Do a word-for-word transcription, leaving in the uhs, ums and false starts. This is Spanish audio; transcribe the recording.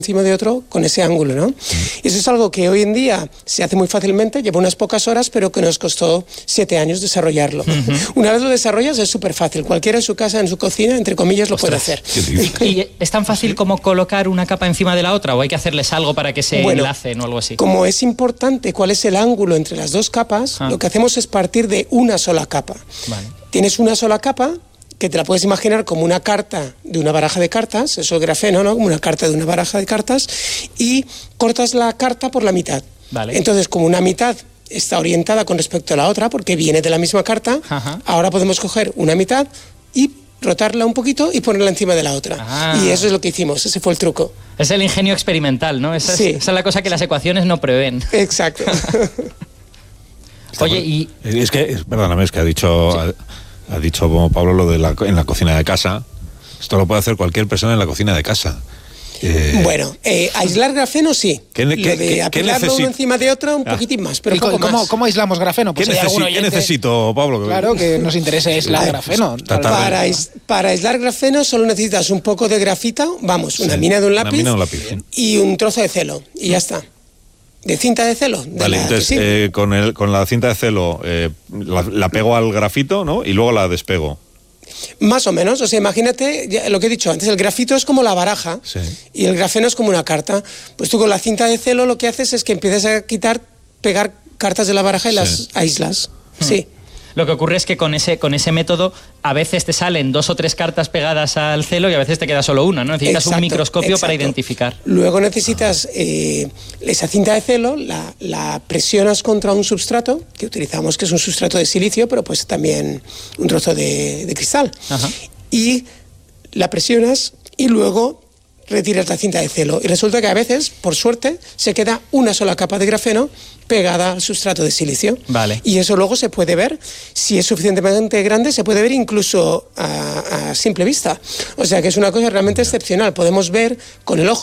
encima de otro con ese ángulo, ¿no? Y eso es algo que hoy en día se hace muy fácilmente, lleva unas pocas horas, pero que nos costó siete años desarrollarlo. Uh-huh. Una vez lo desarrollas es súper fácil, cualquiera en su casa, en su cocina, entre comillas, lo Ostras. puede hacer. ¿Y es tan fácil como colocar una capa encima de la otra o hay que hacerles algo para que se bueno, enlacen o algo así? Como es importante cuál es el ángulo entre las dos capas, ah. lo que hacemos es partir de una sola capa. Vale. Tienes una sola capa que te la puedes imaginar como una carta de una baraja de cartas, eso es grafeno, ¿no? Como una carta de una baraja de cartas, y cortas la carta por la mitad. Vale. Entonces, como una mitad está orientada con respecto a la otra, porque viene de la misma carta, Ajá. ahora podemos coger una mitad y rotarla un poquito y ponerla encima de la otra. Ah. Y eso es lo que hicimos, ese fue el truco. Es el ingenio experimental, ¿no? Esa, sí. es, esa es la cosa que las ecuaciones no prevén. Exacto. Oye, y... Es que, perdóname, es que ha dicho... Sí. Ha dicho Pablo lo de la, en la cocina de casa. Esto lo puede hacer cualquier persona en la cocina de casa. Eh, bueno, eh, aislar grafeno sí. ¿Qué, lo qué, de apilarlo uno encima de otro un ah. poquitín más, pero poco ¿cómo, más. ¿Cómo aislamos grafeno? Pues ¿Qué, necesi oyente, ¿Qué necesito, Pablo? Claro, que nos interesa aislar grafeno. Para, ais, para aislar grafeno solo necesitas un poco de grafita, vamos, una sí, mina de un lápiz, mina de un lápiz sí. y un trozo de celo, y ya está. ¿De cinta de celo? De vale, la entonces sí. eh, con, el, con la cinta de celo eh, la, la pego al grafito, ¿no? Y luego la despego. Más o menos, o sea, imagínate ya, lo que he dicho antes, el grafito es como la baraja sí. y el grafeno es como una carta. Pues tú con la cinta de celo lo que haces es que empiezas a quitar, pegar cartas de la baraja y sí. las aíslas. Hmm. Sí. Lo que ocurre es que con ese, con ese método a veces te salen dos o tres cartas pegadas al celo y a veces te queda solo una, ¿no? Necesitas exacto, un microscopio exacto. para identificar. Luego necesitas eh, esa cinta de celo, la, la presionas contra un substrato, que utilizamos que es un substrato de silicio, pero pues también un trozo de, de cristal. Ajá. Y la presionas y luego retiras la cinta de celo. Y resulta que a veces, por suerte, se queda una sola capa de grafeno pegada al sustrato de silicio. Vale. Y eso luego se puede ver, si es suficientemente grande, se puede ver incluso a, a simple vista. O sea que es una cosa realmente excepcional. Podemos ver con el ojo